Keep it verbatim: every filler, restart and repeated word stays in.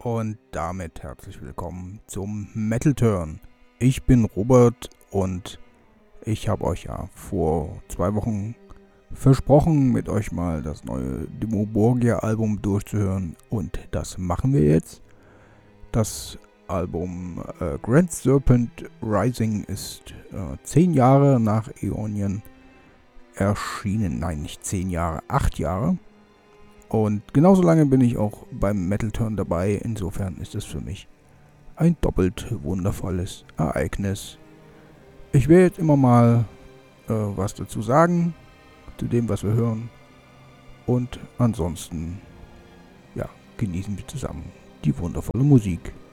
Und damit herzlich willkommen zum Metal Turn. Ich bin Robert und ich habe euch ja vor zwei Wochen versprochen, mit euch mal das neue Dimmu Borgir Album durchzuhören, und das machen wir jetzt. Das Album äh, Grand Serpent Rising ist äh, zehn Jahre nach Aeonian erschienen. Nein, nicht zehn Jahre, acht Jahre. Und genauso lange bin ich auch beim Metal Turn dabei. Insofern ist es für mich ein doppelt wundervolles Ereignis. Ich werde jetzt immer mal äh, was dazu sagen, zu dem, was wir hören. Und ansonsten, ja, genießen wir zusammen die wundervolle Musik.